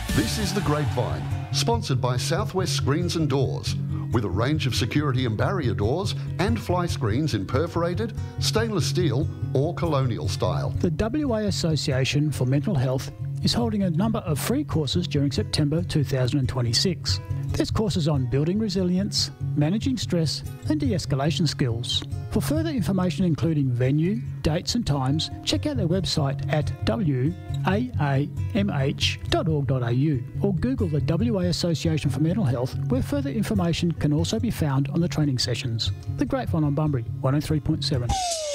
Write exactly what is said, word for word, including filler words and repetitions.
This is The Grapevine, sponsored by Southwest Screens and Doors, with a range of security and barrier doors and fly screens in perforated, stainless steel or colonial style. The W A Association for Mental Health is holding a number of free courses during September two thousand twenty-six. There's courses on building resilience, managing stress and de-escalation skills. For further information including venue, dates and times, check out their website at w a a m h dot org dot a u or Google the W A Association for Mental Health, where further information can also be found on the training sessions. The Grapevine on Bunbury, one oh three point seven.